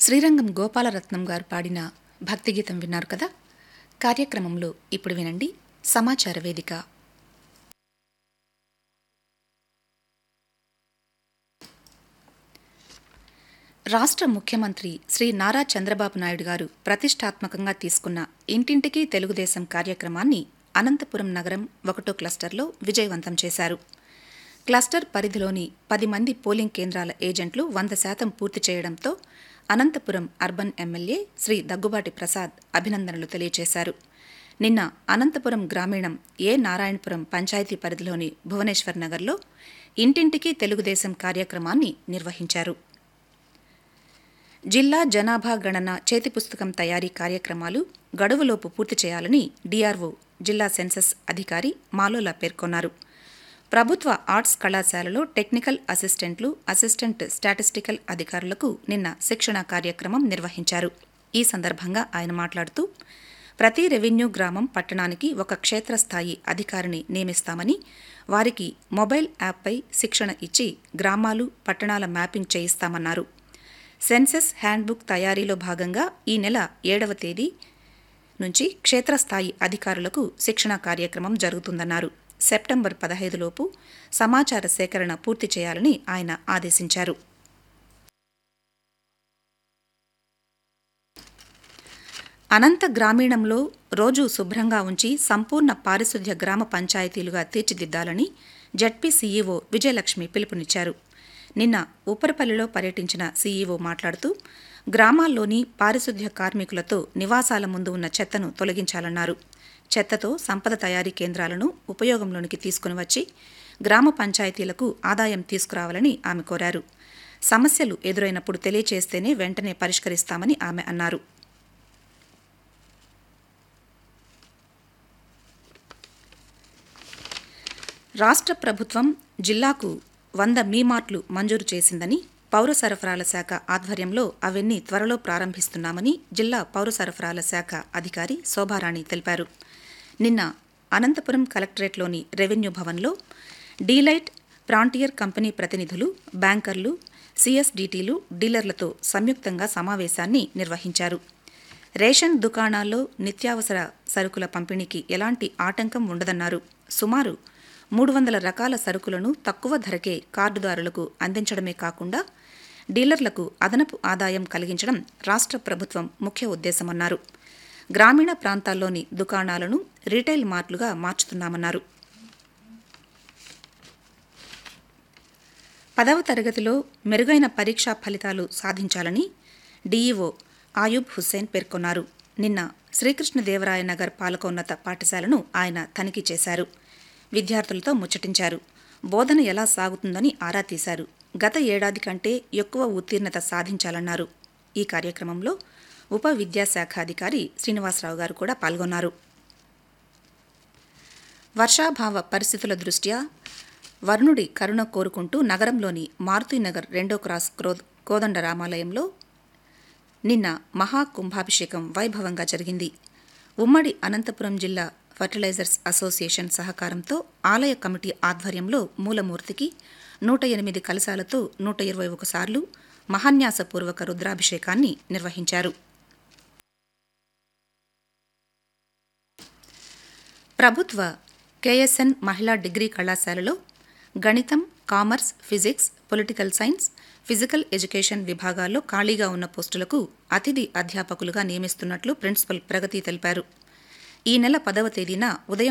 శ్రీరంగం గోపాలరత్నం గారు పాడిన భక్తిగీతం విన్నారు కదా. కార్యక్రమంలో ఇప్పుడు వినండి సమాచార వేదిక. రాష్ట్ర ముఖ్యమంత్రి శ్రీ నారా చంద్రబాబు నాయుడు గారు ప్రతిష్టాత్మకంగా తీసుకున్న ఇంటింటికి తెలుగుదేశం కార్యక్రమాన్ని అనంతపురం నగరం 1 క్లస్టర్లో విజయవంతం చేశారు. క్లస్టర్ పరిధిలోని 10 మంది పోలింగ్ కేంద్రాల ఏజెంట్లు 100% పూర్తి చేయడంతో అనంతపురం అర్బన్ ఎమ్మెల్యే శ్రీ దగ్గుబాటి ప్రసాద్ అభినందనలు తెలియజేశారు. నిన్న అనంతపురం గ్రామీణం ఏ నారాయణపురం పంచాయతీ పరిధిలోని భువనేశ్వర్ నగర్లో ఇంటింటికి తెలుగుదేశం కార్యక్రమాన్ని నిర్వహించారు. జిల్లా జనాభా గణన చేతి పుస్తకం తయారీ కార్యక్రమాలు గడువులోపు పూర్తి చేయాలని డీఆర్ఓ జిల్లా సెన్సస్ అధికారి మాలోలా పేర్కొన్నారు. ప్రభుత్వ ఆర్ట్స్ కళాశాలలో టెక్నికల్ అసిస్టెంట్లు, అసిస్టెంట్ స్టాటిస్టికల్ అధికారులకు నిన్న శిక్షణా కార్యక్రమం నిర్వహించారు. ఈ సందర్భంగా ఆయన మాట్లాడుతూ ప్రతి రెవెన్యూ గ్రామం, పట్టణానికి ఒక క్షేత్రస్థాయి అధికారిని నియమిస్తామని, వారికి మొబైల్ యాప్పై శిక్షణ ఇచ్చి గ్రామాలు, పట్టణాల మ్యాపింగ్ చేయిస్తామన్నారు. సెన్సస్ హ్యాండ్బుక్ తయారీలో భాగంగా ఈ నెల 7వ తేదీ నుంచి క్షేత్రస్థాయి అధికారులకు శిక్షణా కార్యక్రమం జరుగుతుందన్నారు. సెప్టెంబర్ 15 లోపు సమాచార సేకరణ పూర్తి చేయాలని ఆయన ఆదేశించారు. అనంత గ్రామీణంలో రోజూ శుభ్రంగా ఉంచి సంపూర్ణ పారిశుధ్య గ్రామ పంచాయతీలుగా తీర్చిదిద్దాలని జడ్పీ సీఈఓ విజయలక్ష్మి పిలుపునిచ్చారు. నిన్న ఉప్పరపల్లిలో పర్యటించిన సీఈఓ మాట్లాడుతూ గ్రామాల్లోని పారిశుధ్య కార్మికులతో నివాసాల ముందు ఉన్న చెత్తను తొలగించాలన్నారు. చెత్తతో సంపద తయారీ కేంద్రాలను ఉపయోగంలోనికి తీసుకుని వచ్చి గ్రామ పంచాయతీలకు ఆదాయం తీసుకురావాలని ఆమె కోరారు. సమస్యలు ఎదురైనప్పుడు తెలియచేస్తేనే వెంటనే పరిష్కరిస్తామని ఆమె అన్నారు. రాష్ట్ర ప్రభుత్వం జిల్లాకు 100 మీమార్ట్లు మంజూరు చేసిందని, పౌర సరఫరాల శాఖ ఆధ్వర్యంలో అవన్నీ త్వరలో ప్రారంభిస్తున్నామని జిల్లా పౌర సరఫరాల శాఖ అధికారి శోభారాణి తెలిపారు. నిన్న అనంతపురం కలెక్టరేట్లోని రెవెన్యూ భవన్లో డీలైట్, ప్రాంటియర్ కంపెనీ ప్రతినిధులు, బ్యాంకర్లు, సిఎస్డిటీలు, డీలర్లతో సంయుక్తంగా సమావేశాన్ని నిర్వహించారు. రేషన్ దుకాణాల్లో నిత్యావసర సరుకుల పంపిణీకి ఎలాంటి ఆటంకం ఉండదన్నారు. సుమారు 300 రకాల సరుకులను తక్కువ ధరకే కార్డుదారులకు అందించడమే కాకుండా డీలర్లకు అదనపు ఆదాయం కలిగించడం రాష్ట్ర ప్రభుత్వం ముఖ్య ఉద్దేశమన్నారు. గ్రామీణ ప్రాంతాల్లోని దుకాణాలను రీటైల్ మార్ట్లుగా మార్చుతున్నామన్నారు. 10వ తరగతిలో మెరుగైన పరీక్షా ఫలితాలు సాధించాలని డీఈఓ ఆయూబ్ హుస్సేన్ పేర్కొన్నారు. నిన్న శ్రీకృష్ణదేవరాయ నగర్ పాలకోన్నత పాఠశాలను ఆయన తనిఖీ చేశారు. విద్యార్థులతో ముచ్చటించారు. బోధన ఎలా సాగుతుందని ఆరా తీశారు. గత ఏడాది కంటే ఎక్కువ ఉత్తీర్ణత సాధించాలన్నారు. ఈ కార్యక్రమంలో ఉప విద్యాశాఖ అధికారి శ్రీనివాసరావు గారు కూడా పాల్గొన్నారు. వర్షాభావ పరిస్థితుల దృష్ట్యా వర్ణుడి కరుణ కోరుకుంటూ నగరంలోని మారుతీనగర్ 2వ క్రాస్ కోదండ రామాలయంలో నిన్న మహాకుంభాభిషేకం వైభవంగా జరిగింది. ఉమ్మడి అనంతపురం జిల్లా ఫర్టిలైజర్స్ అసోసియేషన్ సహకారంతో ఆలయ కమిటీ ఆధ్వర్యంలో మూలమూర్తికి 108 కలశాలతో 121 సార్లు మహాన్యాసపూర్వక రుద్రాభిషేకాన్ని నిర్వహించారు. ప్రభుత్వ కేఎస్ఎన్ మహిళా డిగ్రీ కళాశాలలో గణితం, commerce, physics, political science, physical education విభాగాల్లో ఖాళీగా ఉన్న పోస్టులకు అతిథి అధ్యాపకులుగా నియమిస్తున్నట్లు ప్రిన్సిపల్ ప్రగతి తెలిపారు. ఈ నెల 10వ తేదీన ఉదయం